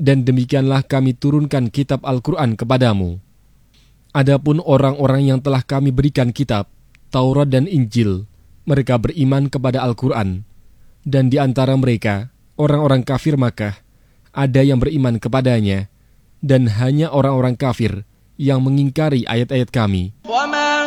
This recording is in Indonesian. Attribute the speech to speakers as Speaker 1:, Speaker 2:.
Speaker 1: Dan demikianlah kami turunkan kitab Al-Quran kepadamu. Adapun orang-orang yang telah kami berikan kitab, Taurat dan Injil, mereka beriman kepada Al-Quran. Dan di antara mereka, orang-orang kafir Makkah, ada yang beriman kepadanya, dan hanya orang-orang kafir yang mengingkari ayat-ayat kami.